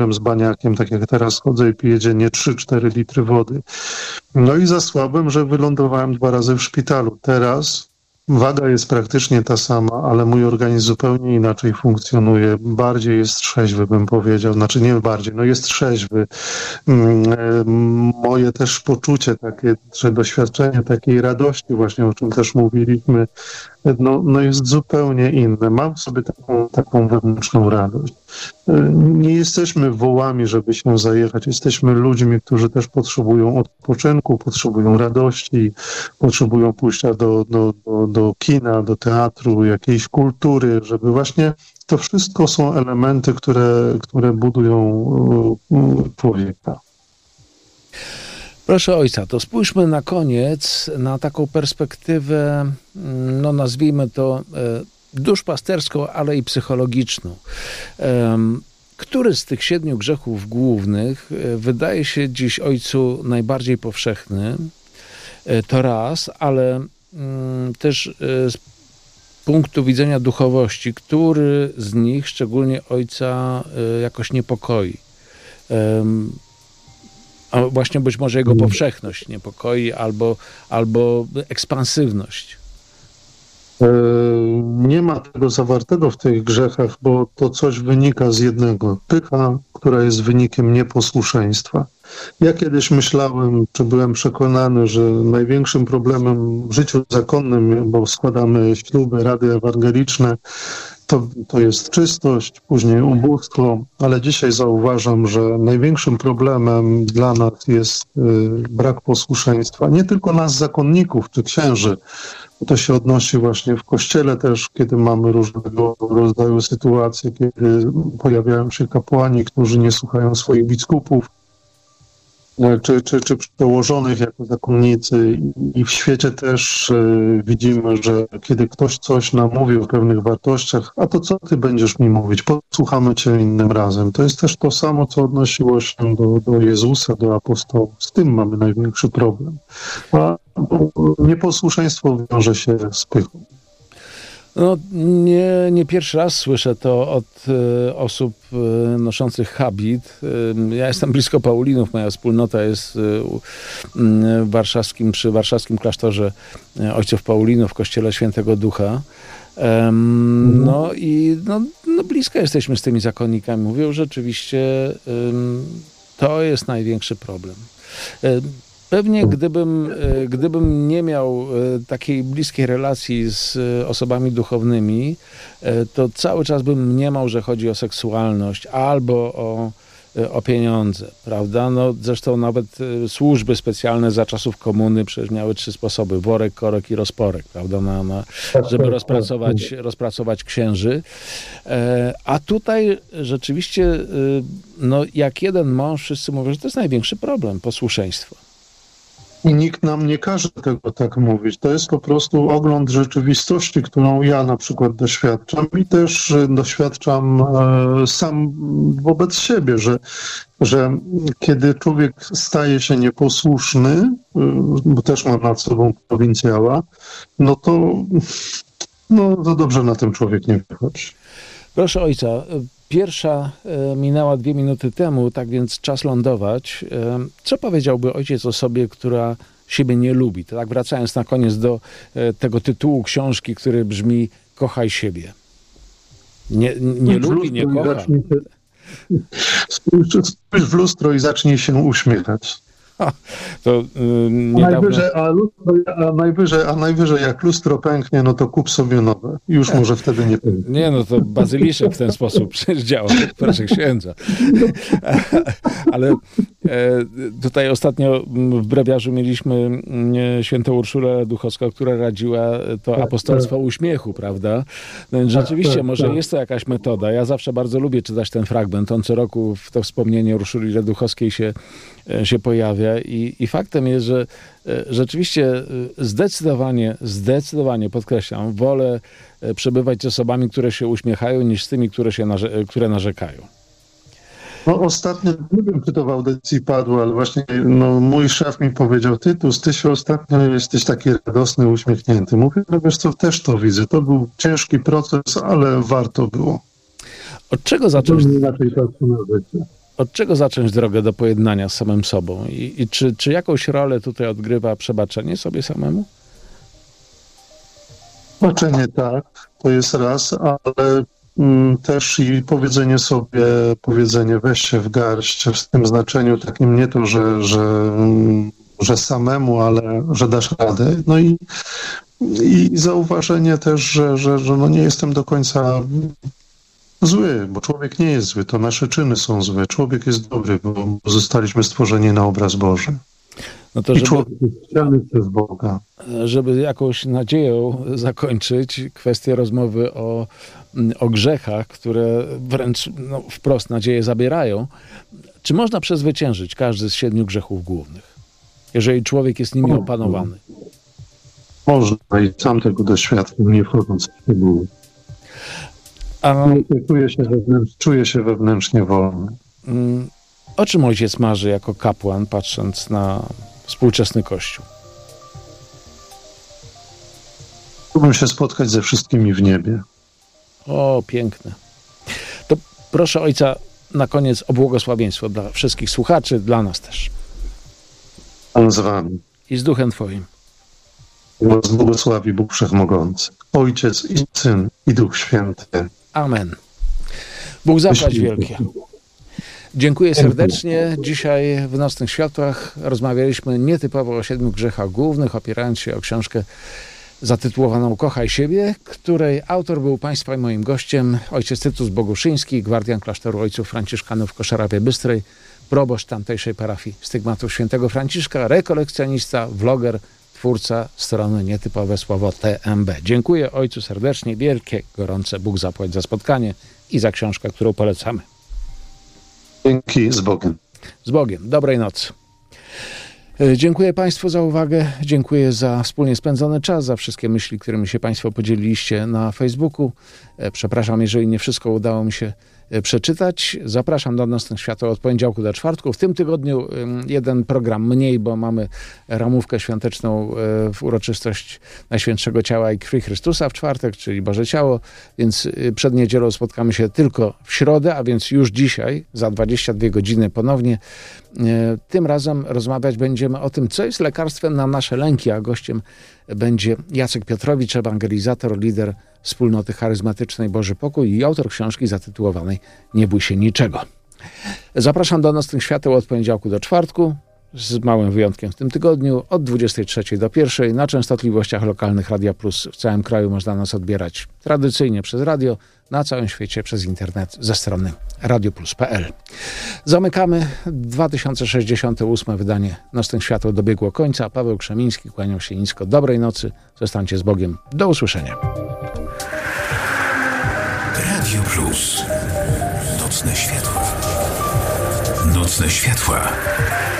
z baniakiem, tak jak teraz chodzę i piję dziennie 3-4 litry wody. No i zasłabłem, że wylądowałem 2 razy w szpitalu. Teraz waga jest praktycznie ta sama, ale mój organizm zupełnie inaczej funkcjonuje. Bardziej jest trzeźwy, bym powiedział. Znaczy nie bardziej, no jest trzeźwy. Moje też poczucie takie, że doświadczenie takiej radości, właśnie o czym też mówiliśmy, no jest zupełnie inne. Mam w sobie taką wewnętrzną radość. Nie jesteśmy wołami, żeby się zajechać. Jesteśmy ludźmi, którzy też potrzebują odpoczynku, potrzebują radości, potrzebują pójścia do kina, do teatru, jakiejś kultury, żeby właśnie to wszystko są elementy, które budują człowieka. Proszę ojca, to spójrzmy na koniec na taką perspektywę, no nazwijmy to duszpasterską, ale i psychologiczną. Który z tych 7 grzechów głównych wydaje się dziś ojcu najbardziej powszechny? To raz, ale też z punktu widzenia duchowości, który z nich szczególnie ojca jakoś niepokoi? A właśnie być może jego powszechność niepokoi albo ekspansywność. Nie ma tego zawartego w tych grzechach, bo to coś wynika z jednego. Pycha, która jest wynikiem nieposłuszeństwa. Ja kiedyś myślałem, czy byłem przekonany, że największym problemem w życiu zakonnym, bo składamy śluby, rady ewangeliczne, to jest czystość, później ubóstwo, ale dzisiaj zauważam, że największym problemem dla nas jest brak posłuszeństwa. Nie tylko nas, zakonników czy księży. To się odnosi właśnie w Kościele też, kiedy mamy różnego rodzaju sytuacje, kiedy pojawiają się kapłani, którzy nie słuchają swoich biskupów, czy przełożonych jako zakonnicy. I w świecie też widzimy, że kiedy ktoś coś nam mówi o pewnych wartościach, a to co ty będziesz mi mówić? Posłuchamy cię innym razem. To jest też to samo, co odnosiło się do Jezusa, do apostołów. Z tym mamy największy problem. A nieposłuszeństwo wiąże się z pychą. No, nie pierwszy raz słyszę to od osób noszących habit. Ja jestem blisko Paulinów, moja wspólnota jest przy warszawskim klasztorze ojców Paulinów w Kościele Świętego Ducha. No i blisko jesteśmy z tymi zakonnikami. Mówią, że rzeczywiście to jest największy problem. Pewnie gdybym nie miał takiej bliskiej relacji z osobami duchownymi, to cały czas bym mniemał, że chodzi o seksualność albo o pieniądze, prawda? No, zresztą nawet służby specjalne za czasów komuny przecież miały 3 sposoby: worek, korek i rozporek, prawda? Żeby rozpracować księży. A tutaj rzeczywiście, no, jak jeden mąż, wszyscy mówią, że to jest największy problem, posłuszeństwo. I nikt nam nie każe tego tak mówić. To jest po prostu ogląd rzeczywistości, którą ja na przykład doświadczam i też doświadczam sam wobec siebie, że kiedy człowiek staje się nieposłuszny, bo też ma nad sobą prowincjała, no to dobrze na tym człowiek nie wychodzi. Proszę ojca, pierwsza minęła 2 minuty temu, tak więc czas lądować. Co powiedziałby ojciec osobie, która siebie nie lubi? To tak wracając na koniec do tego tytułu książki, który brzmi „Kochaj siebie”. Nie lubi, nie kocha. Spójrz w lustro i zacznij się uśmiechać. To najwyżej jak lustro pęknie, no to kup sobie nowe. Już może wtedy nie pęknie. Nie, no to bazyliszek w ten sposób przecież działa, proszę księdza. Ale tutaj ostatnio w brewiarzu mieliśmy świętą Urszulę Duchowską, która radziła to apostolstwo uśmiechu, prawda? No więc rzeczywiście może jest to jakaś metoda. Ja zawsze bardzo lubię czytać ten fragment. On co roku w to wspomnienie Urszuli Duchowskiej się pojawia i faktem jest, że rzeczywiście zdecydowanie podkreślam, wolę przebywać z osobami, które się uśmiechają, niż z tymi, które narzekają. No ostatnio, nie wiem, czy to w audycji padło, ale właśnie mój szef mi powiedział: Tytus, ty się ostatnio jesteś taki radosny, uśmiechnięty. Mówię, no wiesz co, też to widzę. To był ciężki proces, ale warto było. Od czego zacząć? Od czego zacząć drogę do pojednania z samym sobą? I czy jakąś rolę tutaj odgrywa przebaczenie sobie samemu? Znaczenie tak, to jest raz, ale też i powiedzenie weź się w garść, w tym znaczeniu takim nie to, że samemu, ale że dasz radę. No i zauważenie też, że no nie jestem do końca zły, bo człowiek nie jest zły, to nasze czyny są złe. Człowiek jest dobry, bo zostaliśmy stworzeni na obraz Boży. No to, I człowiek jest chciany przez Boga. Żeby jakąś nadzieją zakończyć kwestię rozmowy o grzechach, które wręcz wprost nadzieję zabierają, czy można przezwyciężyć każdy z 7 grzechów głównych, jeżeli człowiek jest nimi opanowany? Można i sam tego doświadczam, nie wchodząc w szczegóły. Czuję się wewnętrznie wolny. O czym ojciec marzy jako kapłan, patrząc na współczesny Kościół? Chciałbym się spotkać ze wszystkimi w niebie. O, piękne. To proszę ojca na koniec o błogosławieństwo dla wszystkich słuchaczy, dla nas też. Pan z wami. I z duchem Twoim. Was błogosławi Bóg Wszechmogący, Ojciec i Syn i Duch Święty. Amen. Bóg zapłać wielkie. Dziękuję serdecznie. Dzisiaj w Nocnych Światłach rozmawialiśmy nietypowo o 7 grzechach głównych, opierając się o książkę zatytułowaną Kochaj siebie, której autor był Państwa i moim gościem ojciec Tytus Boguszyński, gwardian klasztoru ojców franciszkanów w Koszarawie Bystrej, proboszcz tamtejszej parafii Stygmatów Świętego Franciszka, rekolekcjonista, vloger, twórca strony Nietypowe Słowo TMB. Dziękuję ojcu serdecznie, wielkie, gorące Bóg zapłać za spotkanie i za książkę, którą polecamy. Dzięki, z Bogiem. Z Bogiem. Dobrej nocy. Dziękuję Państwu za uwagę, dziękuję za wspólnie spędzony czas, za wszystkie myśli, którymi się Państwo podzieliliście na Facebooku. Przepraszam, jeżeli nie wszystko udało mi się przeczytać. Zapraszam do Nocnych Światła od poniedziałku do czwartku. W tym tygodniu jeden program mniej, bo mamy ramówkę świąteczną w uroczystość Najświętszego Ciała i Krwi Chrystusa w czwartek, czyli Boże Ciało, więc przed niedzielą spotkamy się tylko w środę, a więc już dzisiaj, za 22 godziny ponownie. Tym razem rozmawiać będziemy o tym, co jest lekarstwem na nasze lęki, a gościem będzie Jacek Piotrowicz, ewangelizator, lider wspólnoty charyzmatycznej Boży Pokój i autor książki zatytułowanej Nie bój się niczego. Zapraszam do Nocnych Świateł od poniedziałku do czwartku, z małym wyjątkiem w tym tygodniu, od 23 do 1 na częstotliwościach lokalnych Radia Plus. W całym kraju można nas odbierać tradycyjnie przez radio, na całym świecie przez internet ze strony radioplus.pl. Zamykamy 2068 wydanie Nocnych Świateł dobiegło końca. Paweł Krzemiński, kłaniał się nisko. Dobrej nocy, zostańcie z Bogiem. Do usłyszenia. Radio Plus. Nocne światła. Nocne światła.